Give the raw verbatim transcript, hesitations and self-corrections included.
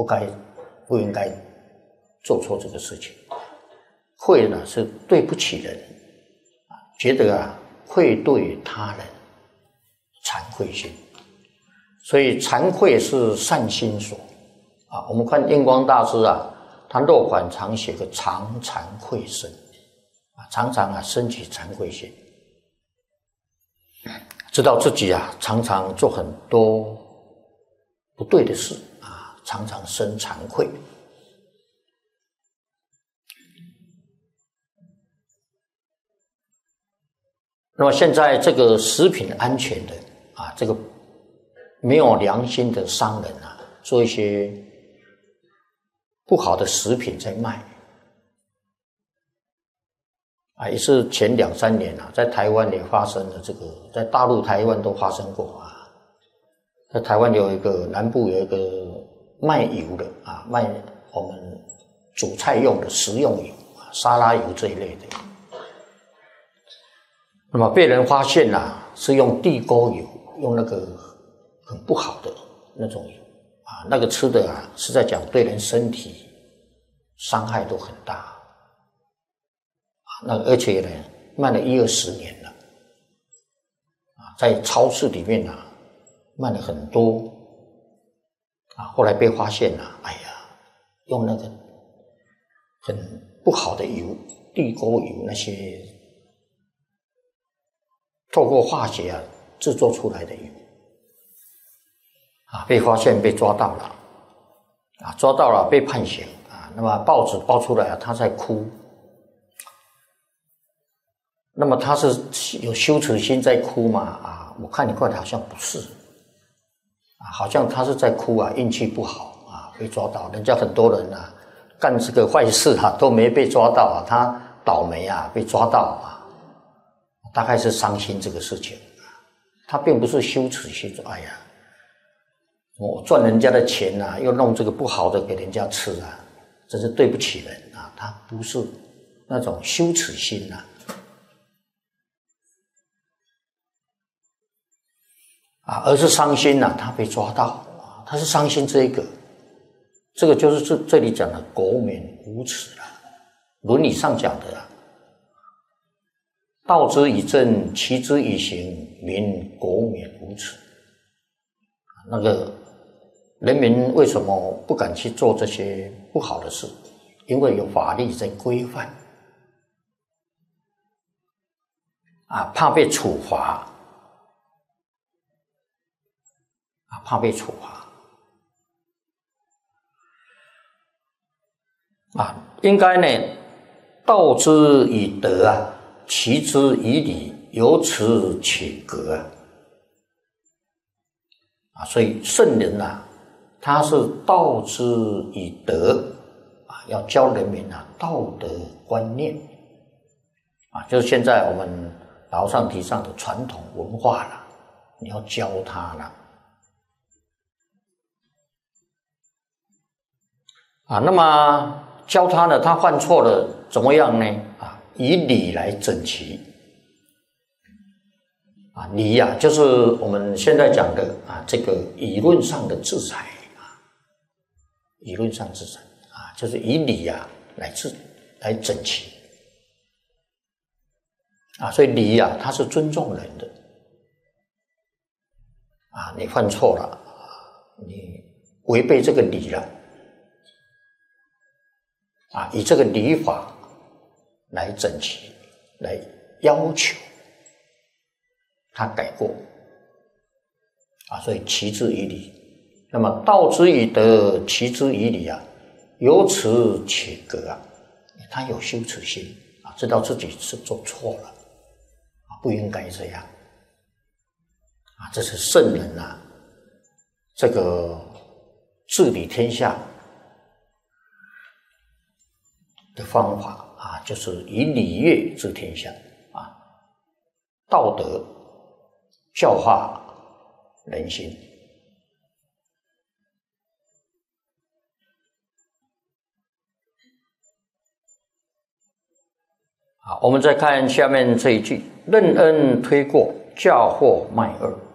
不该不应该做错这个事情。愧呢是对不起人，觉得啊愧对他人，惭愧心。所以惭愧是善心所啊。我们看印光大师啊，他落款常写个常惭愧身啊，常常啊升起惭愧心，知道自己啊常常做很多不对的事啊，常常生惭愧。那么现在这个食品安全的啊，这个没有良心的商人啊，做一些不好的食品在卖啊，也是前两三年啊，在台湾也发生了这个，在大陆、台湾都发生过啊。在台湾有一个南部有一个卖油的啊，卖我们煮菜用的食用油啊，沙拉油这一类的。那么被人发现啊，是用地沟油，用那个很不好的那种油啊，那个吃的啊，实在讲对人身体伤害都很大啊。那而且呢，卖了一二十年了啊，在超市里面啊，卖了很多啊，后来被发现了，哎呀，用那个很不好的油，地沟油那些。透过化学啊制作出来的油啊，被发现被抓到了啊，抓到了被判刑啊。那么报纸报出来啊，他在哭。那么他是有羞耻心在哭吗？啊，我看你看好像不是啊，好像他是在哭啊，运气不好啊，被抓到。人家很多人啊干这个坏事啊都没被抓到啊，他倒霉啊被抓到啊。大概是伤心这个事情，他并不是羞耻心说：“哎呀，我赚人家的钱啊，又弄这个不好的给人家吃啊，真是对不起人啊。”他不是那种羞耻心呐，啊，而是伤心呐、啊，他被抓到啊，他是伤心这一个，这个就是这这里讲的苟免无耻了，伦理上讲的啊。道之以政，齐之以刑，民苟免无耻。那个人民为什么不敢去做这些不好的事？因为有法律在规范啊，怕被处罚啊，怕被处罚啊，应该呢，道之以德啊。齐之以礼，由此且格啊！啊，所以圣人啊，他是道之以德啊，要教人民啊道德观念啊，就是现在我们老上提倡的传统文化了，你要教他了啊。那么教他呢，他犯错了怎么样呢？啊。以礼来整齐啊，礼呀、啊，就是我们现在讲的啊，这个理论上的制裁啊，理论上制裁啊，就是以礼呀、啊、来制来整齐啊，所以礼呀、啊，它是尊重人的啊，你犯错了，你违背这个礼了啊，以这个礼法。来整齐，来要求他改过啊，所以齐之以礼。那么道之以德，齐之以礼啊，由此且格啊，他有羞耻心啊，知道自己是做错了啊，不应该这样啊，这是圣人啊，这个治理天下的方法。啊，就是以礼乐治天下啊，道德教化人心。好，我们再看下面这一句：任恩推过，嫁祸卖二。